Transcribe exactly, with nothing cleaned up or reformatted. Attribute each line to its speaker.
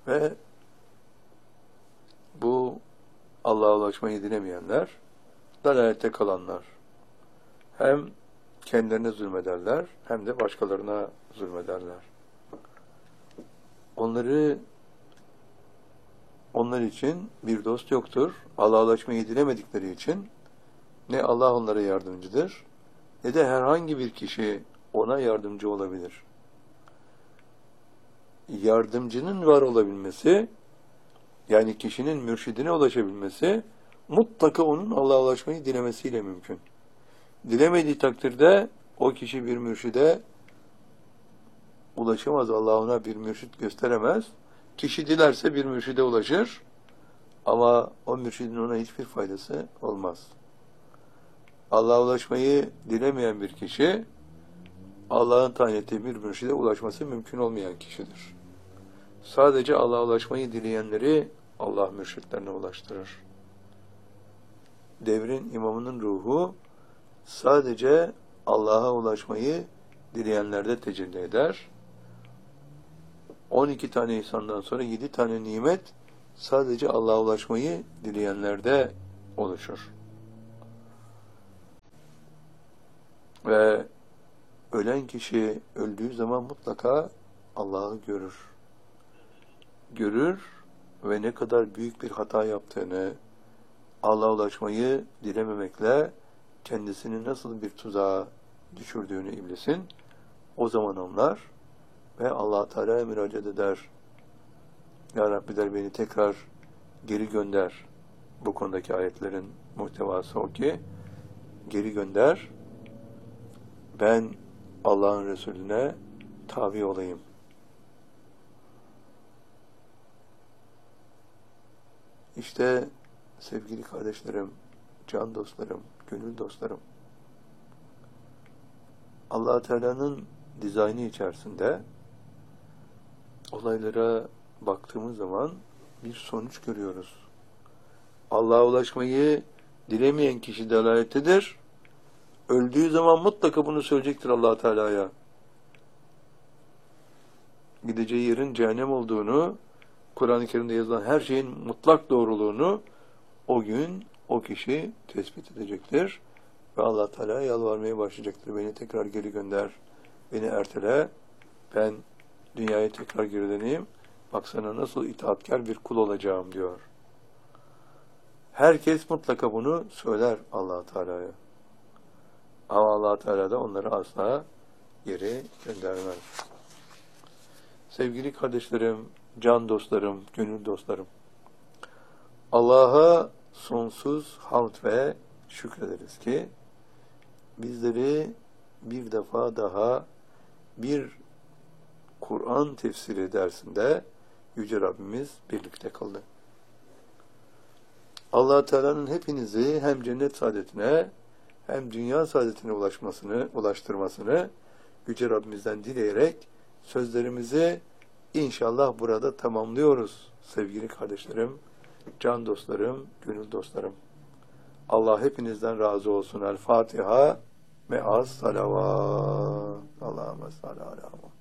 Speaker 1: Ve bu Allah'a ulaşmayı dilemeyenler, dalalette kalanlar, hem kendilerine zulmederler, hem de başkalarına zulmederler. Onları, onlar için bir dost yoktur. Allah'a ulaşmayı dilemedikleri için ne Allah onlara yardımcıdır, ne de herhangi bir kişi ona yardımcı olabilir. Yardımcının var olabilmesi, yani kişinin mürşidine ulaşabilmesi, mutlaka onun Allah'a ulaşmayı dilemesiyle mümkün. Dilemediği takdirde o kişi bir mürşide ulaşamaz, Allah ona bir mürşid gösteremez. Kişi dilerse bir mürşide ulaşır ama o mürşidin ona hiçbir faydası olmaz. Allah'a ulaşmayı dilemeyen bir kişi, Allah'ın tayin ettiği bir mürşide ulaşması mümkün olmayan kişidir. Sadece Allah'a ulaşmayı dileyenleri Allah mürşitlerine ulaştırır. Devrin imamının ruhu sadece Allah'a ulaşmayı dileyenlerde tecelli eder. on iki tane ihsandan sonra yedi tane nimet sadece Allah'a ulaşmayı dileyenlerde oluşur. Ve ölen kişi öldüğü zaman mutlaka Allah'ı görür. Görür ve ne kadar büyük bir hata yaptığını, Allah'a ulaşmayı dilememekle kendisini nasıl bir tuzağa düşürdüğünü iblisin o zaman anlar ve Allah Teala'ya müracaat eder. Ya Rabbi der, beni tekrar geri gönder. Bu konudaki ayetlerin muhtevası o ki, geri gönder, ben Allah'ın Resulüne tabi olayım. İşte sevgili kardeşlerim, can dostlarım, gönül dostlarım, Allah Teala'nın dizaynı içerisinde olaylara baktığımız zaman bir sonuç görüyoruz. Allah'a ulaşmayı dilemeyen kişi dalalettedir. Öldüğü zaman mutlaka bunu söyleyecektir Allah Teala'ya. Gideceği yerin cehennem olduğunu, Kur'an-ı Kerim'de yazılan her şeyin mutlak doğruluğunu o gün o kişi tespit edecektir. Ve Allah Teala'ya yalvarmaya başlayacaktır. Beni tekrar geri gönder, beni ertele, ben dünyaya tekrar geri döneyim, bak sana nasıl itaatkar bir kul olacağım diyor. Herkes mutlaka bunu söyler Allah Teala'ya. Ama Allah Teala da onları asla geri göndermez. Sevgili kardeşlerim, can dostlarım, gönül dostlarım, Allah'a sonsuz hamd ve şükrederiz ki bizleri bir defa daha bir Kur'an tefsiri dersinde Yüce Rabbimiz birlikte kıldı. Allah Teala'nın hepinizi hem cennet saadetine hem dünya saadetine ulaşmasını, ulaştırmasını Yüce Rabbimizden dileyerek sözlerimizi inşallah burada tamamlıyoruz sevgili kardeşlerim, can dostlarım, gönül dostlarım. Allah hepinizden razı olsun. El Fatiha ve az salavat. Allahümme salli ala